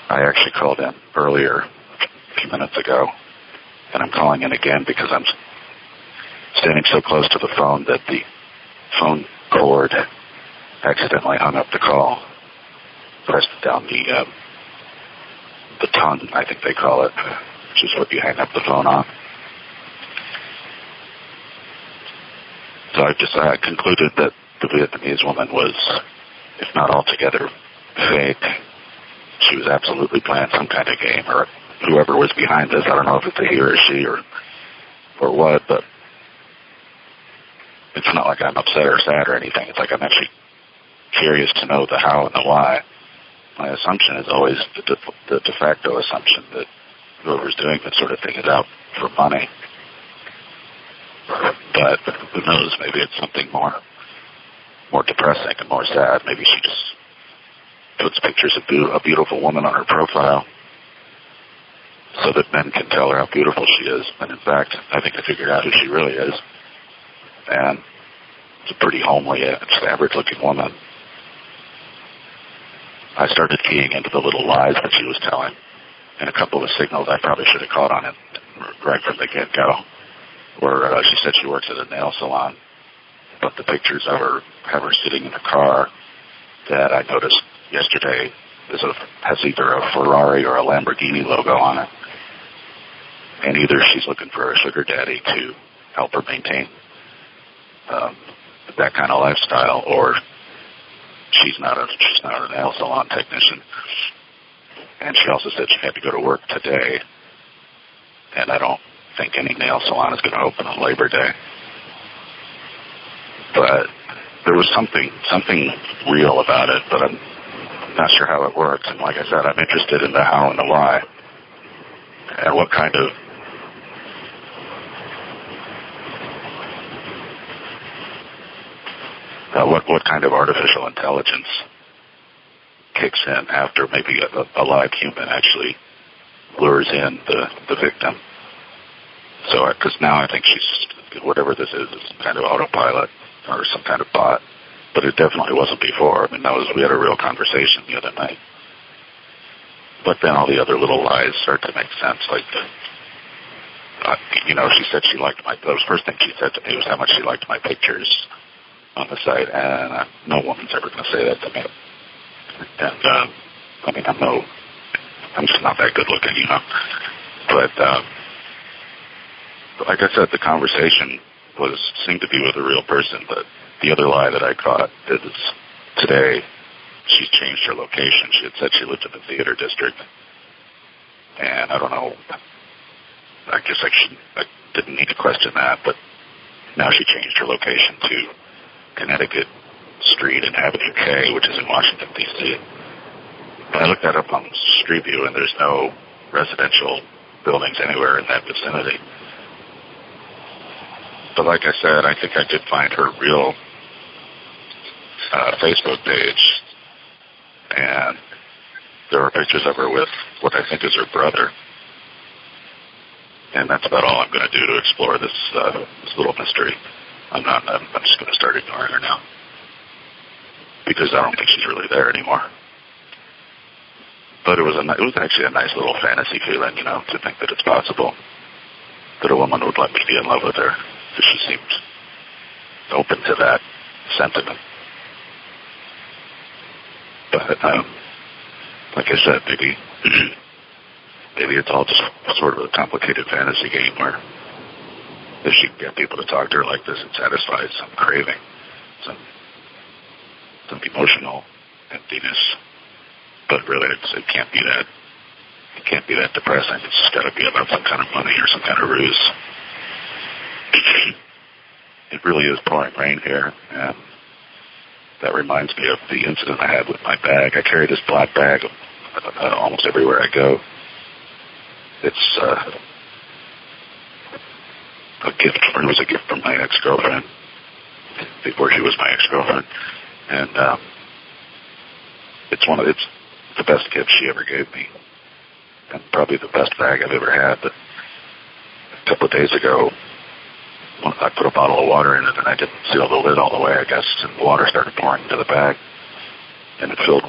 I actually called in earlier, a few minutes ago, and I'm calling in again because I'm standing so close to the phone that the phone cord accidentally hung up the call, pressed down the tongue, I think they call it, which is what you hang up the phone on. So I concluded that the Vietnamese woman was, if not altogether fake, she was absolutely playing some kind of game, or whoever was behind this. I don't know if it's a he or a she or what, but it's not like I'm upset or sad or anything. It's like I'm actually curious to know the how and the why. My assumption is always the de facto assumption that whoever's doing this sort of thing is out for money. But who knows? Maybe it's something more depressing and more sad. Maybe she just puts pictures of a beautiful woman on her profile so that men can tell her how beautiful she is. And in fact, I think I figured out who she really is. And it's a pretty homely, just average-looking woman. I started keying into the little lies that she was telling, and a couple of signals I probably should have caught on it right from the get-go, where she said she works at a nail salon, but the pictures of her have her sitting in a car that I noticed yesterday has either a Ferrari or a Lamborghini logo on it, and either she's looking for a sugar daddy to help her maintain that kind of lifestyle, or she's not a nail salon technician. And she also said she had to go to work today, and I don't think any nail salon is going to open on Labor Day. But there was something real about it, but I'm not sure how it works. And like I said, I'm interested in the how and the why, and what kind of what kind of artificial intelligence kicks in after maybe a live human actually lures in the victim. So, because now I think she's, whatever this is some kind of autopilot or some kind of bot, but it definitely wasn't before. I mean, we had a real conversation the other night. But then all the other little lies start to make sense, like she said she liked the first thing she said to me was how much she liked my pictures on the site, and no woman's ever going to say that to me. And I'm just not that good looking, But like I said, the conversation seemed to be with a real person. But the other lie that I caught is today she's changed her location. She had said she lived in the theater district, and I don't know. I guess I didn't need to question that, but now she changed her location to Connecticut Street and Avenue K, which is in Washington, D.C. And I looked that up on Street View, and there's no residential buildings anywhere in that vicinity. But like I said, I think I did find her real Facebook page, and there are pictures of her with what I think is her brother. And that's about all I'm going to do to explore this little mystery. I'm just going to start ignoring her now, because I don't think she's really there anymore. But it was actually a nice little fantasy feeling, to think that it's possible that a woman would let me be in love with her, because she seemed open to that sentiment. But like I said, maybe it's all just sort of a complicated fantasy game where if she can get people to talk to her like this, it satisfies some craving, some emotional emptiness. But really, it can't be that. It can't be that depressing. It's just got to be about some kind of money or some kind of ruse. It really is pouring rain here, and that reminds me of the incident I had with my bag. I carry this black bag almost everywhere I go. It's it was a gift from my ex-girlfriend before she was my ex-girlfriend, and it's the best gift she ever gave me, and probably the best bag I've ever had. But a couple of days ago, I put a bottle of water in it, and I didn't seal the lid all the way, I guess, and the water started pouring into the bag, and it filled